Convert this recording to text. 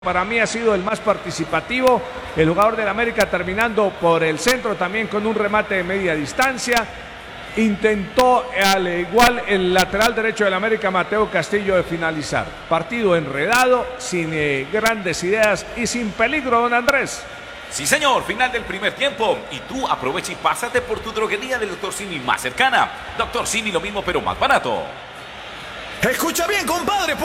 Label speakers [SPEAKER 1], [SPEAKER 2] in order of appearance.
[SPEAKER 1] Para mí ha sido el más participativo, el jugador del América terminando por el centro también con un remate de media distancia. Intentó al igual el lateral derecho del América, Mateo Castillo, de finalizar. Partido enredado, sin grandes ideas y sin peligro, don Andrés.
[SPEAKER 2] Sí, señor, final del primer tiempo. Y tú aprovecha y pásate por tu droguería del Dr. Simi más cercana. Dr. Simi, lo mismo pero más barato.
[SPEAKER 3] Escucha bien, compadre.